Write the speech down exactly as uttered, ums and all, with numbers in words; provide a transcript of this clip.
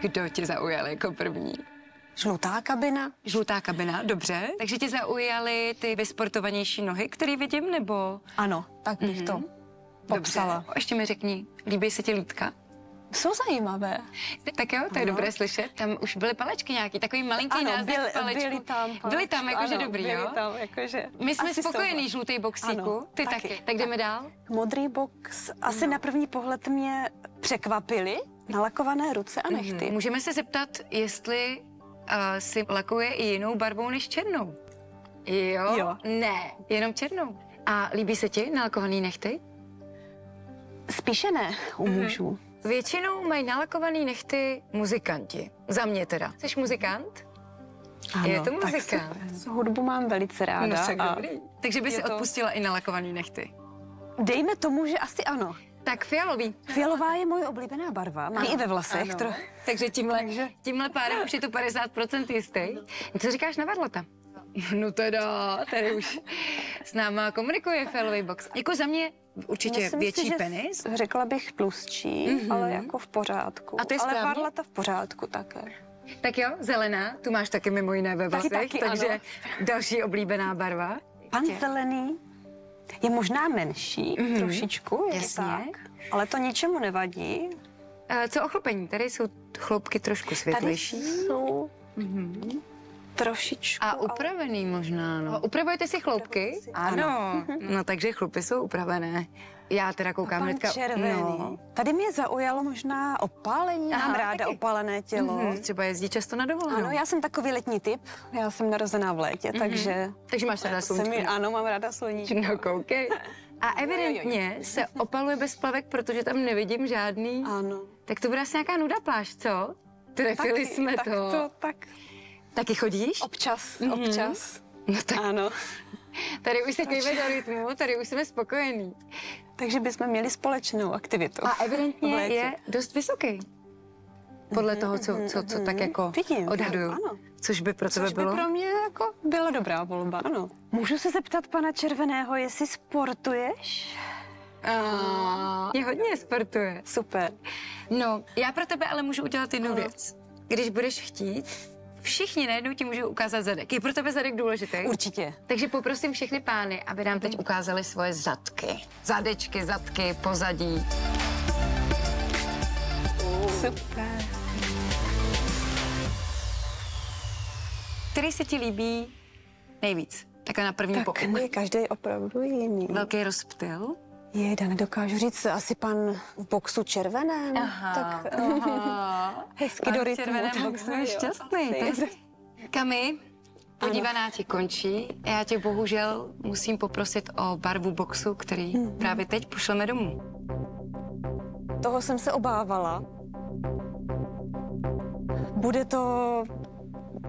kdo tě zaujal jako první? Žlutá kabina. Žlutá kabina, dobře. Takže tě zaujaly ty vysportovanější nohy, který vidím, nebo? Ano, tak bych Mhm. to popsala. Dobře. Ještě mi řekni, líbí se ti lítka? Jsou zajímavé. Tak jo, to je Ano. dobré slyšet. Tam už byly palečky nějaký, takový malinký Ano, název byly, palečku. byly tam. Byly tam, jakože ano, dobrý, byly jo? tam, jakože My jsme asi spokojení, souhlas. žlutý boxíku. Ano, Ty taky. taky. Tak jdeme dál? Modrý box asi na první pohled mě překvapily. Nalakované ruce a nechty. Mhm. Můžeme se zeptat, jestli uh, si lakuje i jinou barvou než černou? Jo? Jo. Ne, jenom černou. A líbí se ti nalakovaný nechty? Spíše ne u mužů. Většinou mají nalakovaný nechty muzikanti. Za mě teda. Jsi muzikant? Ano, Je to tak muzikant. super. Hudbu mám velice ráda. No tak a dobrý. Takže by je si to- odpustila i nalakovaný nechty. Dejme tomu, že asi ano. Tak fialový. Fialová je moje oblíbená barva. Mám i ve vlasech. Ano. Tro... Takže tímhle, tímhle pádem už je to padesát procent jistý. Co říkáš na Varlata? No teda, tady už s náma komunikuje fialový box. Jako za mě určitě Myslím větší si, že penis. Řekla bych tlustší, Mhm. ale jako v pořádku. A to je ale správně? varlata v pořádku také. Tak jo, zelená, tu máš taky mimo jiné ve vlasech, taky, takže ano. další oblíbená barva. Pan Tě. zelený je možná menší, Mhm. trošičku, je Jasně. to tak, ale to ničemu nevadí. E, co ochlupení? Tady jsou chloupky trošku Tady světlejší. jsou Mhm. trošičku, A ale- upravený možná, no. Upravujete si chloupky? si. Ano. No takže chlupy jsou upravené. Já teda koukám Pan hnedka. červený. No. Tady mě zaujalo možná opálení, Aha, mám ráda taky. opálené tělo. Mhm. Třeba jezdí často na dovolenou. Ano, já jsem takový letní typ, já jsem narozená v létě, takže... Takže máš ráda se sluníčko. mi, ano, mám ráda sluníčko. No koukej. A evidentně se opaluje bez plavek, protože tam nevidím žádný. Ano. Tak to bude asi nějaká nuda pláž, co? Trefili jsme tak to. to. Tak Taky chodíš? občas, Mhm. občas. No tak Ano. tady už se kejve do rytmu, tady už jsme spokojení. Takže bychom měli společnou aktivitu. A v evidentně létě. je dost vysoký. Podle toho, co, co, co tak jako Vidím, odhaduju. ano. Což by pro tebe Což by bylo? pro mě jako byla dobrá volba, ano. Můžu se zeptat pana Červeného, jestli sportuješ? A, je hodně sportuje. Super. No, já pro tebe ale můžu udělat jednu Ano. věc. Když budeš chtít, všichni najednou ti můžou ukázat zadek. Je pro tebe zadek důležitý? Určitě. Takže poprosím všechny pány, aby nám teď ukázali svoje zadky. Zadečky, zadky, pozadí. Super. Který se ti líbí nejvíc? Takhle na první Tak pokus. ne, každý opravdu jiný. Velký rozptyl. Jejda, nedokážu říct, asi pan v boxu červeném. Tak aha. hezky do Pan v rytmu. červeném tak boxu je jo, šťastný. asi. Tak. Kami, podívaná ti končí. Já tě bohužel musím poprosit o barvu boxu, který Mhm. právě teď pošleme domů. Toho jsem se obávala. Bude to